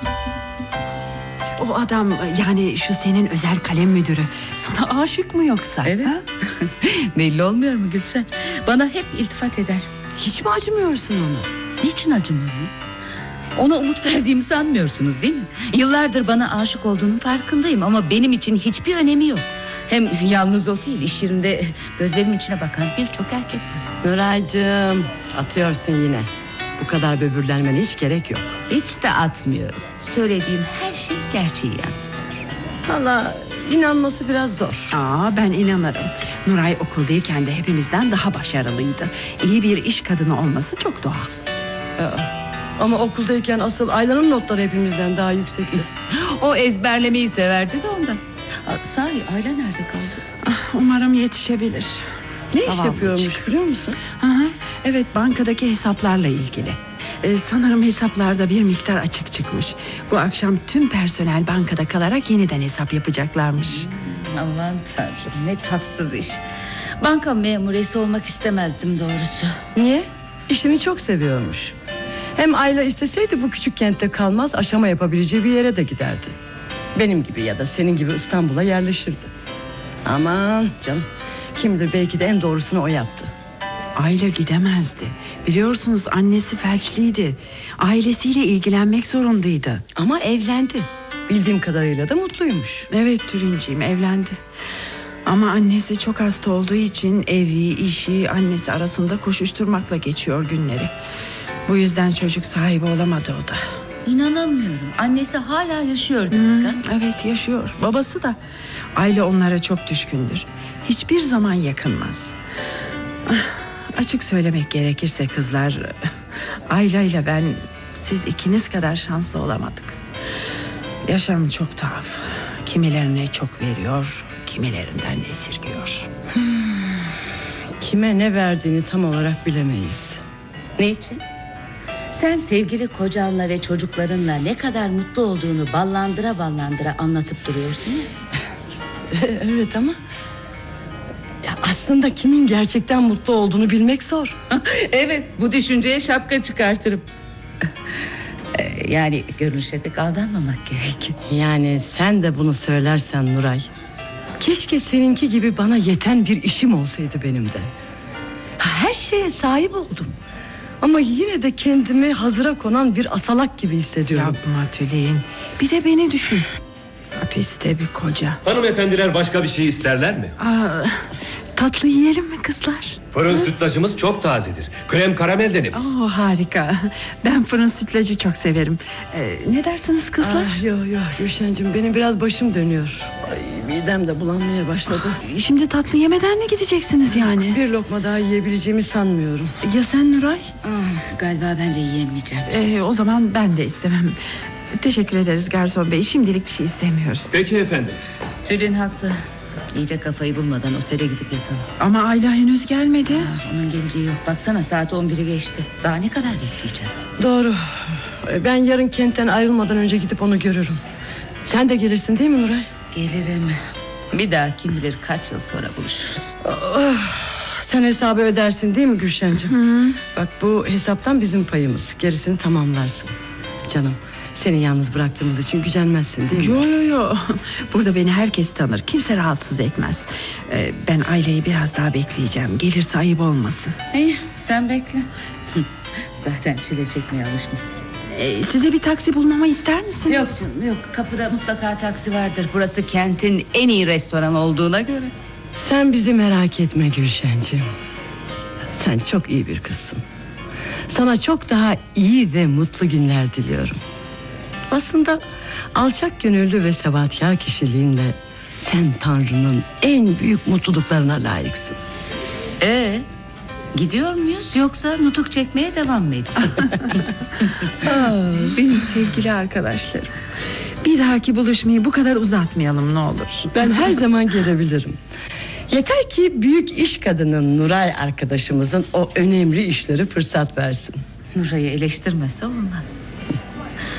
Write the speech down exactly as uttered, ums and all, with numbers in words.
O adam, yani şu senin özel kalem müdürü, sana aşık mı yoksa? Evet. Belli olmuyor mu Gülşen? Bana hep iltifat eder. Hiç mi acımıyorsun ona? Niçin acımıyorum? Ona umut verdiğimi sanmıyorsunuz değil mi? Yıllardır bana aşık olduğunun farkındayım, ama benim için hiçbir önemi yok. Hem yalnız o değil, iş yerinde gözlerimin içine bakan birçok erkek var. Nuraycığım, atıyorsun yine. Bu kadar böbürlenmene hiç gerek yok. Hiç de atmıyorum. Söylediğim her şey gerçeği yansıtıyor. Valla inanması biraz zor. Aa, ben inanırım. Nuray okuldayken de hepimizden daha başarılıydı. İyi bir iş kadını olması çok doğal. Aa, ama okuldayken asıl Ayla'nın notları hepimizden daha yüksekti. O ezberlemeyi severdi de ondan. Aa, sahi Ayla nerede kaldı? Ah, umarım yetişebilir. Ne iş Zavallıcık. yapıyormuş biliyor musun? Hı hı, evet, bankadaki hesaplarla ilgili. Ee, sanırım hesaplarda bir miktar açık çıkmış. Bu akşam tüm personel bankada kalarak yeniden hesap yapacaklarmış. Hmm, aman tanrım, ne tatsız iş. Banka memuriyesi olmak istemezdim doğrusu. Niye? İşini çok seviyormuş. Hem Ayla isteseydi bu küçük kentte kalmaz, aşama yapabileceği bir yere de giderdi. Benim gibi ya da senin gibi İstanbul'a yerleşirdi. Aman canım, kim bilir, belki de en doğrusunu o yaptı. Ayla gidemezdi. Biliyorsunuz, annesi felçliydi. Ailesiyle ilgilenmek zorundaydı. Ama evlendi. Bildiğim kadarıyla da mutluymuş. Evet Tülinciğim, evlendi. Ama annesi çok hasta olduğu için evi, işi, annesi arasında koşuşturmakla geçiyor günleri. Bu yüzden çocuk sahibi olamadı o da. İnanamıyorum. Annesi hala yaşıyor demek ha? Hmm, evet, yaşıyor. Babası da. Ayla onlara çok düşkündür. Hiçbir zaman yakınmaz. Ah, açık söylemek gerekirse kızlar, Ayla ile ben siz ikiniz kadar şanslı olamadık. Yaşam çok tuhaf. Kimilerine çok veriyor, kimilerinden esirgiyor. Hmm, kime ne verdiğini tam olarak bilemeyiz. Niçin? Sen sevgili kocanla ve çocuklarınla ne kadar mutlu olduğunu ballandıra ballandıra anlatıp duruyorsun ya. Evet ama ya aslında kimin gerçekten mutlu olduğunu bilmek zor. Evet, bu düşünceye şapka çıkartırım. Yani görünüşe pek aldanmamak gerek. Yani sen de bunu söylersen Nuray, keşke seninki gibi bana yeten bir işim olsaydı benim de. Her şeye sahip oldum. Ama yine de kendimi hazıra konan bir asalak gibi hissediyorum. Yapma Tülin. Bir de beni düşün. Hapiste bir koca. Hanımefendiler başka bir şey isterler mi? Aa, tatlı yiyelim mi kızlar? Fırın sütlacımız çok tazedir. Krem karamel de nefis. Oo, harika. Ben fırın sütlacı çok severim. Ee, ne dersiniz kızlar? Ah, yok yok Gülşen'cim, benim biraz başım dönüyor. Ay, midem de bulanmaya başladı. Ah, şimdi tatlı yemeden mi gideceksiniz yani? Bir lokma daha yiyebileceğimi sanmıyorum. Ya sen Nuray? Ah, galiba ben de yiyemeyeceğim. Ee, o zaman ben de istemem. Teşekkür ederiz garson bey. Şimdilik bir şey istemiyoruz. Peki efendim. Tülin haklı. İyice kafayı bulmadan otele gidip yatalım. Ama Ayla henüz gelmedi. Ah, onun geleceği yok. Baksana, saat on biri geçti. Daha ne kadar bekleyeceğiz? Doğru. Ben yarın kentten ayrılmadan önce gidip onu görürüm. Sen de gelirsin değil mi Nuray? Gelirim. Bir daha kim bilir kaç yıl sonra buluşuruz. Oh, sen hesabı ödersin değil mi Gülşen'cim? Hı. Bak, bu hesaptan bizim payımız. Gerisini tamamlarsın. Canım, seni yalnız bıraktığımız için gücenmezsin değil mi? Yo yo yo. Burada beni herkes tanır. Kimse rahatsız etmez. Ee, ben Ayla'yı biraz daha bekleyeceğim. Gelirse ayıp olmasın. İyi, sen bekle. Zaten çile çekmeye alışmışsın. Ee, size bir taksi bulmamı ister misiniz? Yok canım, yok. Kapıda mutlaka taksi vardır. Burası kentin en iyi restoran olduğuna göre. Sen bizi merak etme Gülşen'cim. Sen çok iyi bir kızsın. Sana çok daha iyi ve mutlu günler diliyorum. Aslında alçak gönüllü ve sebatkar kişiliğinle sen Tanrı'nın en büyük mutluluklarına layıksın. Ee, gidiyor muyuz yoksa nutuk çekmeye devam mı edeceğiz? Aa, benim sevgili arkadaşlarım. Bir dahaki buluşmayı bu kadar uzatmayalım ne olur. Ben her zaman gelebilirim. Yeter ki büyük iş kadının Nuray arkadaşımızın o önemli işleri fırsat versin. Nuray'ı eleştirmezse olmaz.